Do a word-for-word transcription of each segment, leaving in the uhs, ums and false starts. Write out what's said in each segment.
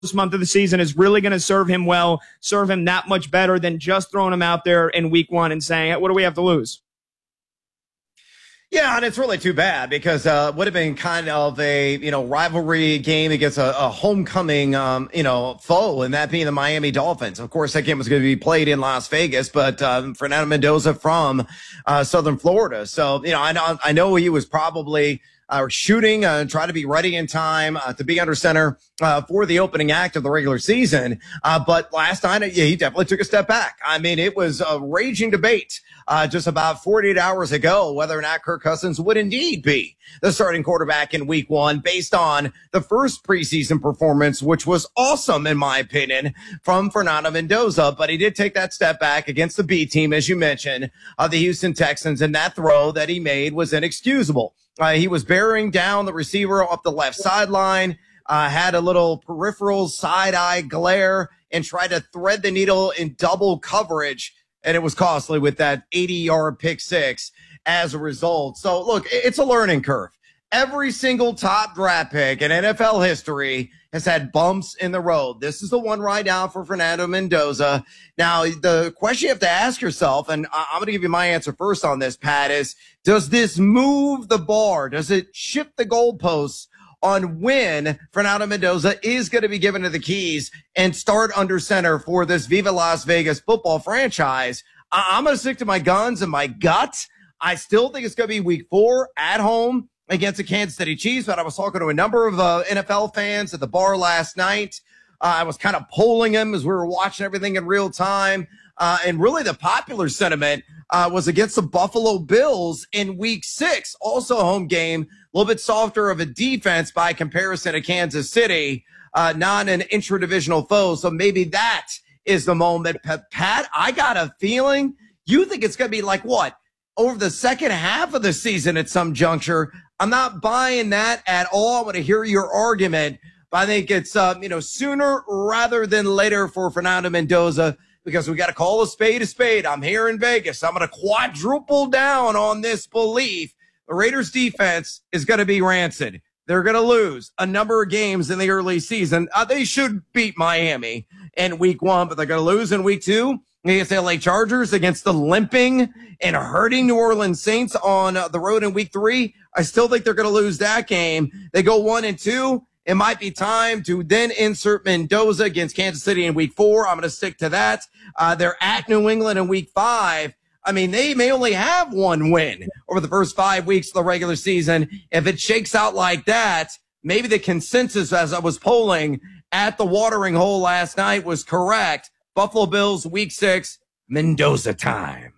month of the season is really going to serve him well, serve him that much better than just throwing him out there in week one and saying, what do we have to lose? Yeah, and it's really too bad because uh, it would have been kind of a, you know, rivalry game against a, a homecoming, um, you know, foe, and that being the Miami Dolphins. Of course, that game was going to be played in Las Vegas, but um, Fernando Mendoza from uh, Southern Florida. So, you know, I know, I know he was probably uh, shooting, uh, try to be ready in time uh, to be under center uh, for the opening act of the regular season. Uh, but last night, yeah, he definitely took a step back. I mean, it was a raging debate Uh, just about forty-eight hours ago, whether or not Kirk Cousins would indeed be the starting quarterback in week one based on the first preseason performance, which was awesome, in my opinion, from Fernando Mendoza. But he did take that step back against the B team, as you mentioned, of the Houston Texans, and that throw that he made was inexcusable. Uh, he was bearing down the receiver up the left sideline, uh, had a little peripheral side-eye glare, and tried to thread the needle in double coverage. And it was costly with that eighty-yard pick six as a result. So, look, it's a learning curve. Every single top draft pick in N F L history has had bumps in the road. This is the one right now for Fernando Mendoza. Now, the question you have to ask yourself, and I'm going to give you my answer first on this, Pat, is does this move the bar? Does it shift the goalposts on when Fernando Mendoza is going to be given to the keys and start under center for this Viva Las Vegas football franchise? I- I'm going to stick to my guns and my gut. I still think it's going to be week four at home against the Kansas City Chiefs, but I was talking to a number of uh, N F L fans at the bar last night. Uh, I was kind of polling them as we were watching everything in real time. Uh, and really the popular sentiment uh, was against the Buffalo Bills in week six, also a home game, a little bit softer of a defense by comparison to Kansas City, uh, not an intra-divisional foe. So maybe that is the moment. Pat, I got a feeling you think it's going to be like what? Over the second half of the season at some juncture. I'm not buying that at all. I want to hear your argument, but I think it's, um, you know, sooner rather than later for Fernando Mendoza, because we got to call a spade a spade. I'm here in Vegas. I'm going to quadruple down on this belief. The Raiders defense is going to be rancid. They're going to lose a number of games in the early season. Uh, they should beat Miami in week one, but they're going to lose in week two against the L A Chargers, against the limping and hurting New Orleans Saints on uh, the road in week three. I still think they're going to lose that game. They go one and two. It might be time to then insert Mendoza against Kansas City in week four. I'm going to stick to that. Uh, they're at New England in week five. I mean, they may only have one win over the first five weeks of the regular season. If it shakes out like that, maybe the consensus as I was polling at the watering hole last night was correct. Buffalo Bills, week six, Mendoza time.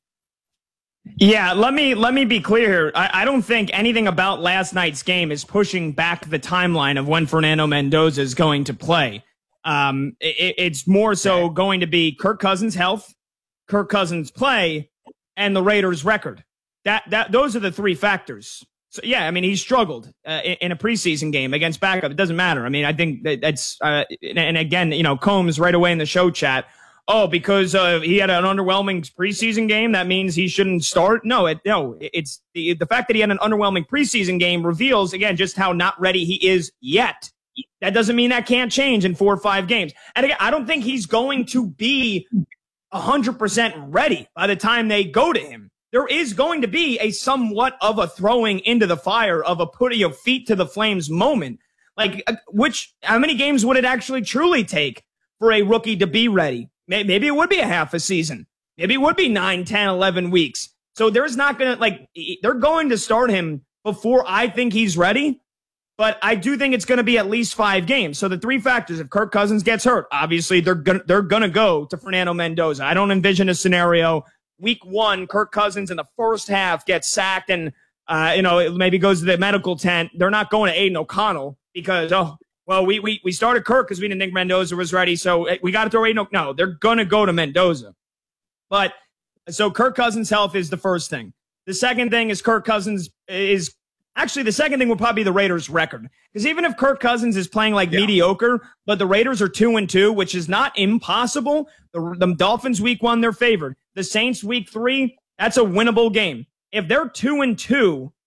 Yeah, let me let me be clear here. I, I don't think anything about last night's game is pushing back the timeline of when Fernando Mendoza is going to play. Um, it, it's more so going to be Kirk Cousins' health, Kirk Cousins' play, and the Raiders' record. That that those are the three factors. So yeah, I mean he struggled uh, in, in a preseason game against backup. It doesn't matter. I mean I think that that's uh, and again you know Combs right away in the show chat. Oh, because uh, he had an underwhelming preseason game, that means he shouldn't start? No, it, no. It's the, the fact that he had an underwhelming preseason game reveals, again, just how not ready he is yet. That doesn't mean that can't change in four or five games. And again, I don't think he's going to be one hundred percent ready by the time they go to him. There is going to be a somewhat of a throwing into the fire, of a putting your feet to the flames moment. Like, which, how many games would it actually truly take for a rookie to be ready? Maybe it would be a half a season. Maybe it would be nine, ten, eleven weeks. So there's not going to, like, they're going to start him before I think he's ready. But I do think it's going to be at least five games. So the three factors, if Kirk Cousins gets hurt, obviously they're going they're going to go to Fernando Mendoza. I don't envision a scenario week one, Kirk Cousins in the first half gets sacked and, uh, you know, it maybe goes to the medical tent. They're not going to Aiden O'Connell because, oh, well, we we we started Kirk because we didn't think Mendoza was ready, so we got to throw Aiden. No, they're going to go to Mendoza. But so Kirk Cousins' health is the first thing. The second thing is Kirk Cousins is actually the second thing will probably be the Raiders' record. Because even if Kirk Cousins is playing like yeah. mediocre, but the Raiders are two and two, which is not impossible. The, the Dolphins week one, they're favored. The Saints week three, that's a winnable game. If they're two and two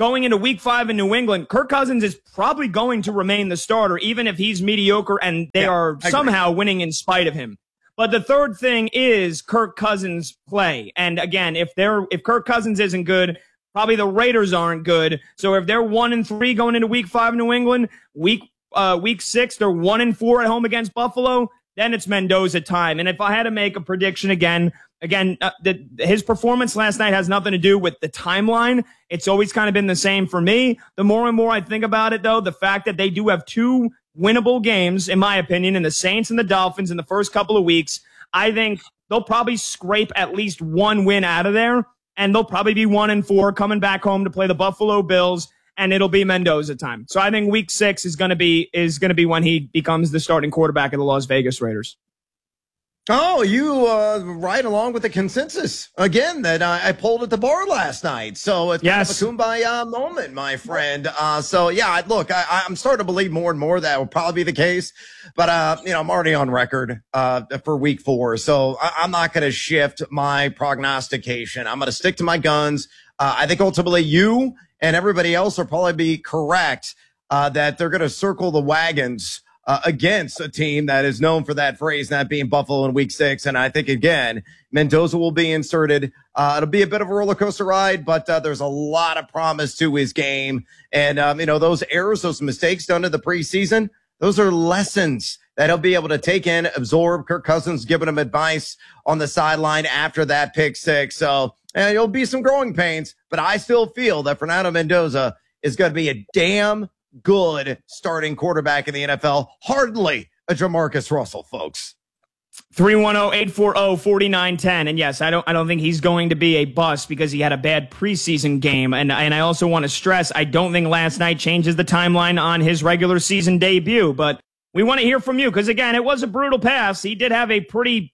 going into week five in New England, Kirk Cousins is probably going to remain the starter, even if he's mediocre and they yeah, are somehow winning in spite of him. But the third thing is Kirk Cousins' play. And again, if they're if Kirk Cousins isn't good, probably the Raiders aren't good. So if they're one and three going into week five in New England, week uh, week six, they're one and four at home against Buffalo, then it's Mendoza time. And if I had to make a prediction again, again, uh, the, his performance last night has nothing to do with the timeline. It's always kind of been the same for me. The more and more I think about it, though, the fact that they do have two winnable games, in my opinion, in the Saints and the Dolphins in the first couple of weeks, I think they'll probably scrape at least one win out of there, and they'll probably be one and four coming back home to play the Buffalo Bills, and it'll be Mendoza time. So I think week six is going to be is going to be when he becomes the starting quarterback of the Las Vegas Raiders. Oh, you uh, right along with the consensus again that I, I pulled at the bar last night. So it's yes. kind of a kumbaya moment, my friend. Uh, so yeah, look, I, I'm starting to believe more and more that will probably be the case. But uh, you know, I'm already on record uh, for week four, so I, I'm not going to shift my prognostication. I'm going to stick to my guns. Uh, I think ultimately you and everybody else will probably be correct uh, that they're going to circle the wagons Uh, against a team that is known for that phrase, that being Buffalo in week six. And I think, again, Mendoza will be inserted. Uh, it'll be a bit of a roller coaster ride, but uh, there's a lot of promise to his game. And, um, you know, those errors, those mistakes done in the preseason, those are lessons that he'll be able to take in, absorb. Kirk Cousins giving him advice on the sideline after that pick six. So and it'll be some growing pains, but I still feel that Fernando Mendoza is going to be a damn good starting quarterback in the N F L. Hardly a Jamarcus Russell, folks. three one zero, eight four zero, four nine one zero. And yes, I don't I don't think he's going to be a bust because he had a bad preseason game. And and I also want to stress, I don't think last night changes the timeline on his regular season debut. But we want to hear from you because, again, it was a brutal pass. He did have a pretty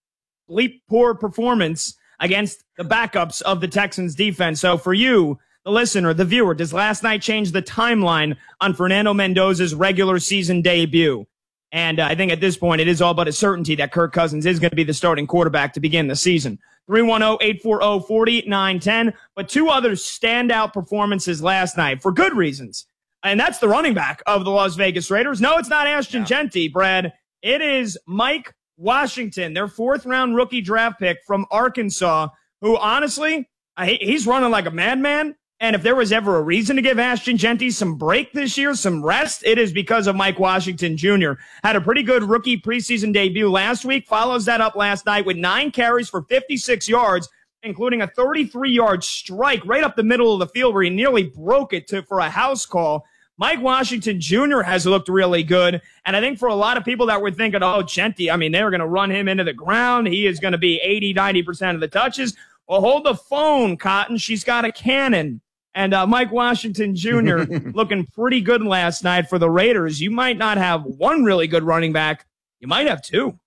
bleep poor performance against the backups of the Texans defense. So for you, the listener, the viewer, does last night change the timeline on Fernando Mendoza's regular season debut? And uh, I think at this point, it is all but a certainty that Kirk Cousins is going to be the starting quarterback to begin the season. three one zero, eight four zero, four nine one zero. But two other standout performances last night for good reasons. And that's the running back of the Las Vegas Raiders. No, it's not Ashton yeah. Jeanty, Brad. It is Mike Washington, their fourth round rookie draft pick from Arkansas, who honestly, he's running like a madman. And if there was ever a reason to give Ashton Jeanty some break this year, some rest, it is because of Mike Washington Junior Had a pretty good rookie preseason debut last week, follows that up last night with nine carries for fifty-six yards, including a thirty-three yard strike right up the middle of the field where he nearly broke it to for a house call. Mike Washington Junior has looked really good. And I think for a lot of people that were thinking, oh, Jeanty, I mean, they're going to run him into the ground. He is going to be eighty, ninety percent of the touches. Well, hold the phone, Cotton. She's got a cannon. And uh, Mike Washington Junior looking pretty good last night for the Raiders. You might not have one really good running back. You might have two.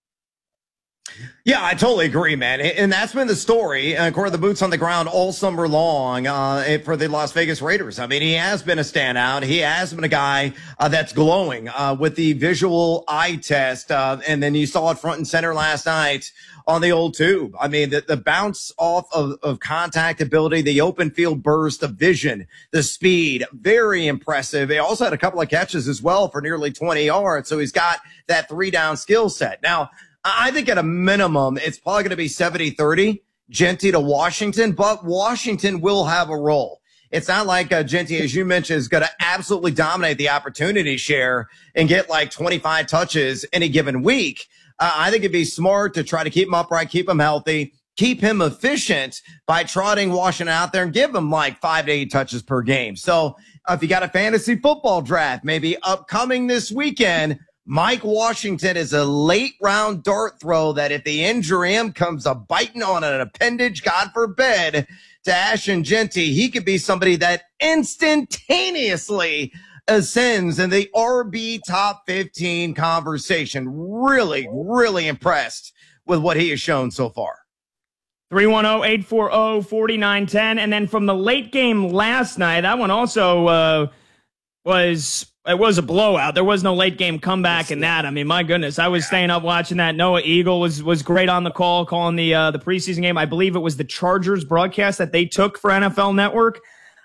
Yeah, I totally agree, man. And that's been the story, uh, according to the boots on the ground, all summer long uh, for the Las Vegas Raiders. I mean, he has been a standout. He has been a guy uh, that's glowing uh, with the visual eye test. Uh, and then you saw it front and center last night on the old tube. I mean, the, the bounce off of, of contact ability, the open field burst, the vision, the speed, very impressive. He also had a couple of catches as well for nearly twenty yards. So he's got that three down skill set. Now, I think at a minimum, it's probably going to be seventy thirty, Jeanty to Washington, but Washington will have a role. It's not like uh, Jeanty, as you mentioned, is going to absolutely dominate the opportunity share and get like twenty-five touches any given week. Uh, I think it'd be smart to try to keep him upright, keep him healthy, keep him efficient by trotting Washington out there and give him like five to eight touches per game. So uh, if you got a fantasy football draft, maybe upcoming this weekend, Mike Washington is a late round dart throw that if the injury him comes a biting on an appendage, God forbid, to Ashton Jeanty, he could be somebody that instantaneously ascends in the R B top fifteen conversation. Really, really impressed with what he has shown so far. three one zero, eight four zero, four nine one zero. And then from the late game last night, that one also uh, was... It was a blowout. There was no late game comeback in that. I mean, my goodness, I was staying up watching that. Noah Eagle was was great on the call, calling the uh, the preseason game. I believe it was the Chargers broadcast that they took for N F L Network.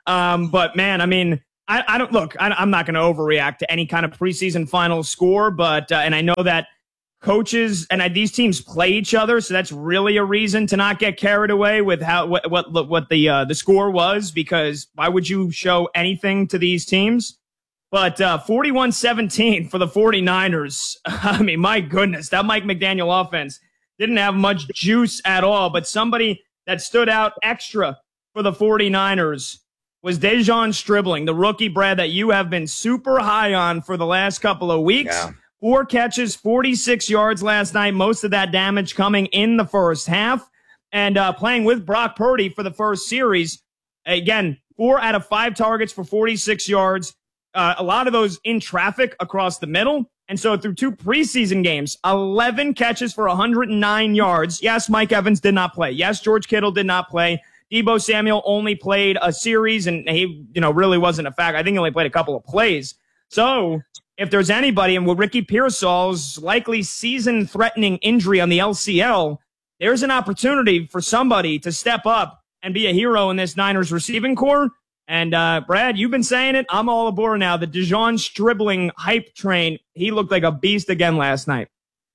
Um, but man, I mean, I, I don't look, I, I'm not going to overreact to any kind of preseason final score, but, uh, and I know that coaches and I, these teams play each other. So that's really a reason to not get carried away with how, what, what, what the, uh, the score was, because why would you show anything to these teams? But, uh, forty-one seventeen for the forty-niners. I mean, my goodness, that Mike McDaniel offense didn't have much juice at all, but somebody that stood out extra for the forty-niners was Dejon Stribling, the rookie, Brad, that you have been super high on for the last couple of weeks. Yeah. Four catches, forty-six yards last night, most of that damage coming in the first half. And uh, playing with Brock Purdy for the first series. Again, four out of five targets for forty-six yards. Uh, a lot of those in traffic across the middle. And so through two preseason games, eleven catches for one hundred nine yards. Yes, Mike Evans did not play. Yes, George Kittle did not play. Deebo Samuel only played a series, and he, you know, really wasn't a factor. I think he only played a couple of plays. So if there's anybody, and with Ricky Pearsall's likely season-threatening injury on the L C L, there's an opportunity for somebody to step up and be a hero in this Niners receiving core. And, uh, Brad, you've been saying it. I'm all aboard now. The Dejon Stribling hype train, he looked like a beast again last night.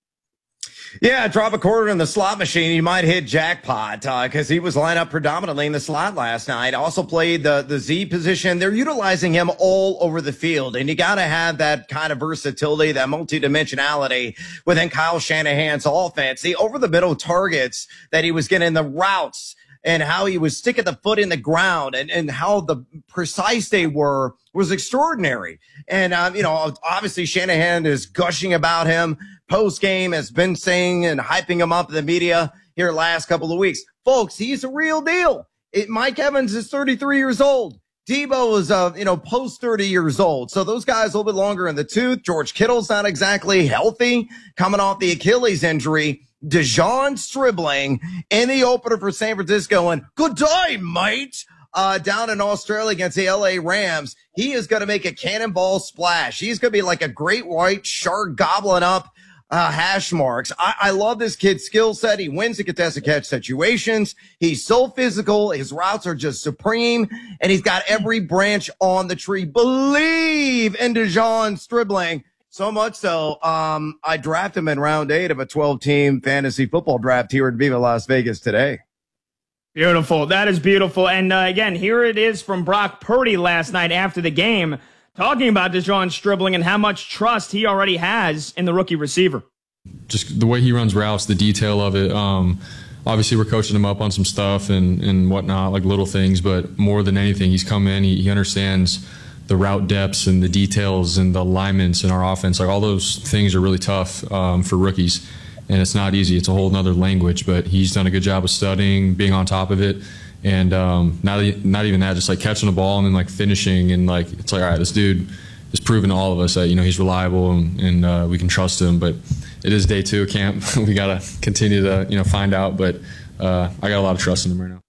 Yeah, drop a quarter in the slot machine, you might hit jackpot, because uh, he was lined up predominantly in the slot last night. Also played the, the Z position. They're utilizing him all over the field, and you got to have that kind of versatility, that multidimensionality within Kyle Shanahan's offense. The over-the-middle targets that he was getting, the routes, and how he was sticking the foot in the ground, and, and how the precise they were was extraordinary. And, um, you know, obviously Shanahan is gushing about him post-game, has been saying and hyping him up in the media here last couple of weeks. Folks, he's a real deal. It, Mike Evans is thirty-three years old. Deebo is, uh, you know, post thirty years old. So those guys a little bit longer in the tooth. George Kittle's not exactly healthy, coming off the Achilles injury. Dejon Stribling in the opener for San Francisco, and good day, mate. Uh, down in Australia against the L A Rams. He is going to make a cannonball splash. He's going to be like a great white shark gobbling up uh, hash marks. I, I love this kid's skill set. He wins the contested catch situations. He's so physical. His routes are just supreme, and he's got every branch on the tree. Believe in Dejon Stribling. So much so, um, I drafted him in round eight of a twelve-team fantasy football draft here in Viva Las Vegas today. Beautiful. That is beautiful. And uh, again, here it is from Brock Purdy last night after the game, talking about Dejon Stribling and how much trust he already has in the rookie receiver. Just the way he runs routes, the detail of it. Um, obviously, we're coaching him up on some stuff and, and whatnot, like little things, but more than anything, he's come in, he, he understands the route depths and the details and the alignments in our offense. Like all those things are really tough um, for rookies, and it's not easy. It's a whole nother language, but he's done a good job of studying, being on top of it, and um, not not even that, just like catching the ball and then like finishing, and like it's like, all right, this dude is proving to all of us that, you know, he's reliable and, and uh, we can trust him. But it is day two of camp. We gotta continue to, you know, find out, but uh, I got a lot of trust in him right now.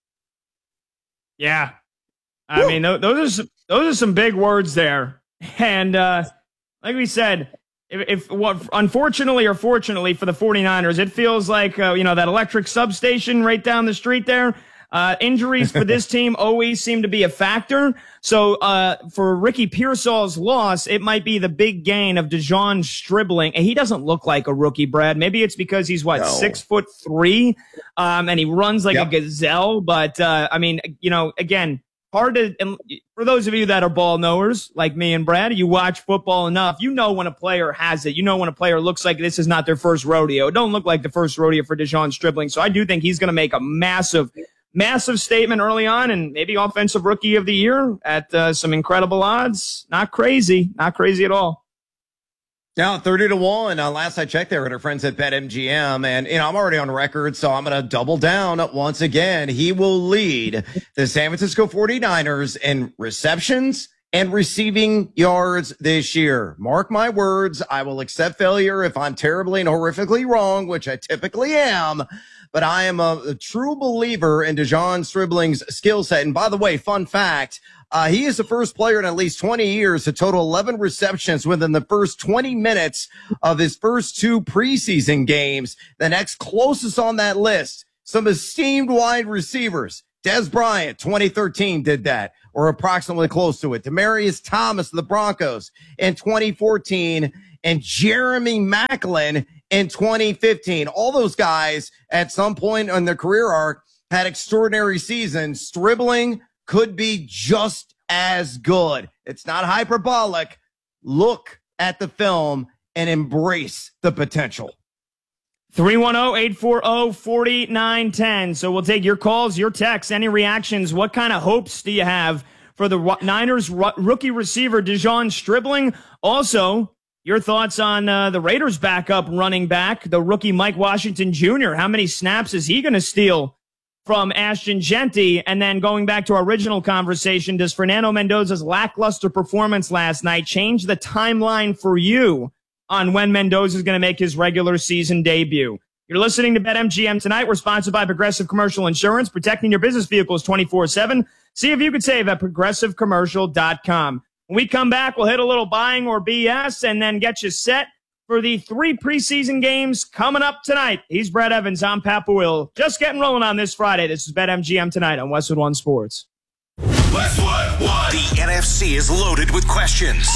Yeah. I Woo. mean, those are some, those are some big words there. And uh, like we said, if, if what unfortunately or fortunately for the forty-niners, it feels like, uh, you know, that electric substation right down the street there. Uh, injuries for this team always seem to be a factor. So uh, for Ricky Pearsall's loss, it might be the big gain of Dejon Stribling. And he doesn't look like a rookie, Brad. Maybe it's because he's, what, no. six foot three, um, and he runs like yep. a gazelle. But, uh, I mean, you know, again, hard to, and for those of you that are ball knowers like me and Brad, you watch football enough, you know when a player has it. You know when a player looks like this is not their first rodeo. It don't look like the first rodeo for Dejon Stribling. So I do think he's going to make a massive, massive statement early on, and maybe offensive rookie of the year at uh, some incredible odds. Not crazy. Not crazy at all. Now, thirty to one. Uh, last I checked there with our friends at BetMGM. And, you know, I'm already on record, so I'm going to double down once again. He will lead the San Francisco forty-niners in receptions and receiving yards this year. Mark my words. I will accept failure if I'm terribly and horrifically wrong, which I typically am. But I am a, a true believer in Dejon Stribling's skill set. And by the way, fun fact, uh, he is the first player in at least twenty years to total eleven receptions within the first twenty minutes of his first two preseason games. The next closest on that list, some esteemed wide receivers, Des Bryant, twenty thirteen, did that, or approximately close to it. Demaryius Thomas of the Broncos in twenty fourteen, and Jeremy Maclin in twenty fifteen. All those guys at some point in their career arc had extraordinary seasons. Stribling could be just as good. It's not hyperbolic. Look at the film and embrace the potential. three one zero, eight four zero, four nine one zero. So we'll take your calls, your texts, any reactions. What kind of hopes do you have for the Niners rookie receiver DeJon Stribling? Also, your thoughts on uh, the Raiders backup running back, the rookie Mike Washington Junior How many snaps is he going to steal from Ashton Jeanty? And then going back to our original conversation, does Fernando Mendoza's lackluster performance last night change the timeline for you on when Mendoza is going to make his regular season debut? You're listening to BetMGM Tonight. We're sponsored by Progressive Commercial Insurance, protecting your business vehicles twenty-four seven. See if you could save at progressive commercial dot com. When we come back, we'll hit a little buying or B S and then get you set for the three preseason games coming up tonight. He's Brett Evans. I'm Pat Boyle. Just getting rolling on this Friday. This is BetMGM Tonight on Westwood One Sports. Westwood One. The N F C is loaded with questions.